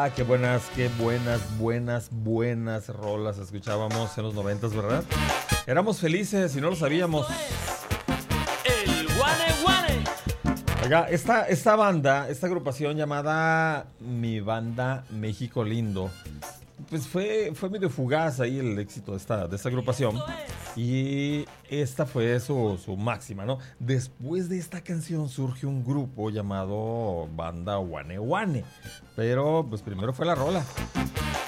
qué buenas rolas escuchábamos en los 90, ¿verdad? Éramos felices y no lo sabíamos. El Guane Guane. Oiga, esta banda, esta agrupación llamada Mi Banda México Lindo, pues fue medio fugaz ahí el éxito de esta agrupación. Y esta fue su máxima, ¿no? Después de esta canción surge un grupo llamado Banda Guane Guane. Pero pues primero fue la rola.